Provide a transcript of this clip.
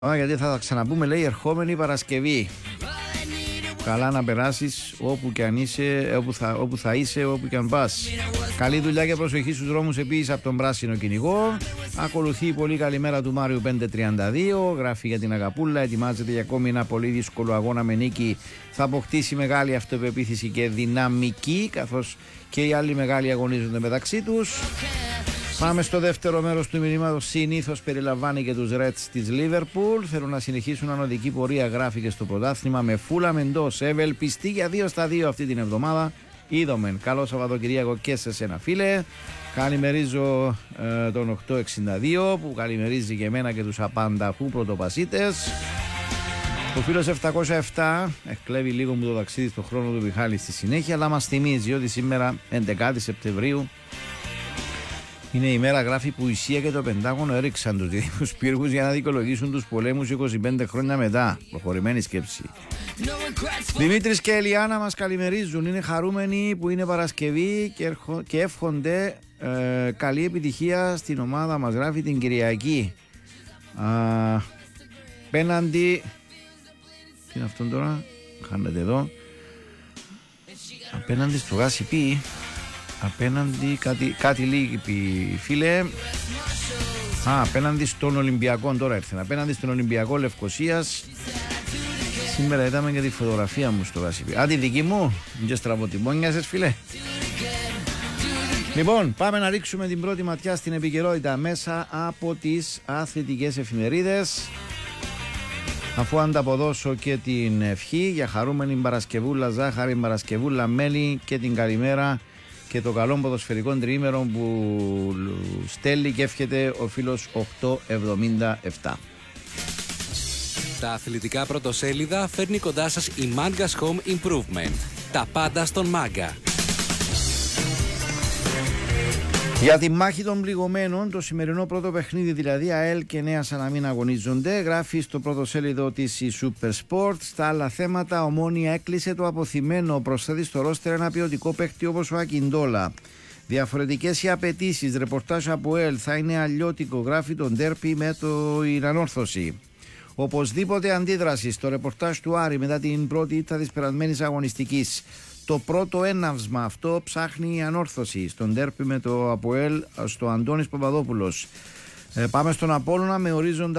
Γιατί θα τα ξαναπούμε, λέει, ερχόμενη Παρασκευή. Καλά να περάσεις όπου και αν είσαι, όπου θα είσαι, όπου και αν πας. Καλή δουλειά και προσοχή στους δρόμους επίσης από τον Πράσινο Κυνηγό. Ακολουθεί η πολύ καλή μέρα του Μάριου 532. Γράφει για την Αγαπούλα. Ετοιμάζεται για ακόμη ένα πολύ δύσκολο αγώνα με νίκη. Θα αποκτήσει μεγάλη αυτοπεποίθηση και δυναμική, καθώς και οι άλλοι μεγάλοι αγωνίζονται μεταξύ τους. Πάμε στο δεύτερο μέρος του μηνύματος. Συνήθως περιλαμβάνει και τους Reds της Liverpool. Θέλουν να συνεχίσουν ανωδική πορεία, γράφει και στο πρωτάθλημα, με Φούλαμ εντός. Ευελπιστεί για 2-2 αυτή την εβδομάδα. Είδομεν. Καλό Σαββατοκυριακό και σε σένα, φίλε. Καλημερίζω τον 862 που καλημερίζει και εμένα και τους απανταχού πρωτοπασίτες. Ο φίλος 707 εκκλέβει λίγο μου το ταξίδι στο χρόνο του Μιχάλη στη συνέχεια, αλλά μας θυμίζει ότι σήμερα 11 Σεπτεμβρίου είναι η μέρα, γράφει, που η ΣΥΑ και το Πεντάγωνο έριξαν τους δίδυμους πύργους για να δικαιολογήσουν τους πολέμους 25 χρόνια μετά. Προχωρημένη σκέψη. Δημήτρης και Ελιάνα μας καλημερίζουν. Είναι χαρούμενοι που είναι Παρασκευή και εύχονται καλή επιτυχία στην ομάδα μας, γράφει, την Κυριακή. Απέναντι. Τι είναι αυτό τώρα, χάνετε εδώ. Απέναντι στο Γάσι απέναντι κάτι λείπει, φίλε. Απέναντι στον Ολυμπιακό τώρα ήρθε. Απέναντι στον Ολυμπιακό Λευκωσίας. Σήμερα είδαμε και τη φωτογραφία μου στο Γάσιπι. Τη δική μου. Και στραβοτιμόνιασες, φίλε. Λοιπόν, πάμε να ρίξουμε την πρώτη ματιά στην επικαιρότητα μέσα από τις αθλητικές εφημερίδες. Αφού ανταποδώσω και την ευχή για χαρούμενη Παρασκευούλα, ζάχαρη Παρασκευούλα, μέλι, και την καλημέρα και το καλό ποδοσφαιρικό τριήμερο που στέλνει και εύχεται ο φίλος 877. Τα αθλητικά πρωτοσέλιδα φέρνει κοντά σας η Manga's Home Improvement. Τα πάντα στον Μάγκα. Για τη μάχη των πληγωμένων, το σημερινό πρώτο παιχνίδι δηλαδή, ΑΕΛ και Νέα Σαλαμίνα αγωνίζονται. Γράφει στο πρωτοσέλιδο της η Super Sport. Στα άλλα θέματα, Ομόνοια έκλεισε το αποθυμένο, προσθέτει στο ρόστερ ένα ποιοτικό παίχτη όπως ο Ακιντόλα. Διαφορετικές οι απαιτήσεις, ρεπορτάζ από ΑΕΛ, θα είναι αλλιώτικο, γράφει τον ντέρπι με την ανόρθωση. Οπωσδήποτε αντίδραση στο ρεπορτάζ του Άρη μετά την πρώτη ήττα της περασμένης αγωνιστικής. Το πρώτο έναυσμα αυτό ψάχνει η ανόρθωση στον ντέρπι με το ΑΠΟΕΛ στο Αντώνης Παπαδόπουλος. Πάμε στον Απόλλωνα με ορίζοντα